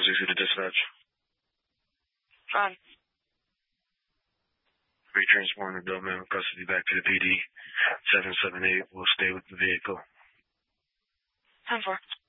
462 to dispatch. Ron. Retransporting the adult male in custody back to the PD. 778 will stay with the vehicle. 10-4.